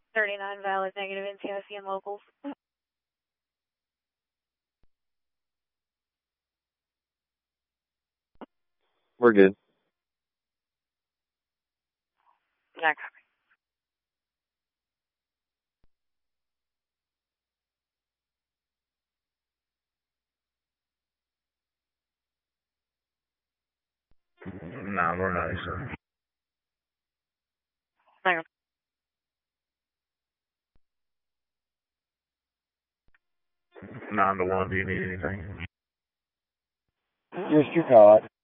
39 valid negative NCIC and locals. We're good. Yeah, copy. Nah, we're not, sir. Hang on. Nah, I'm the one. Do you need anything? Yes, you got.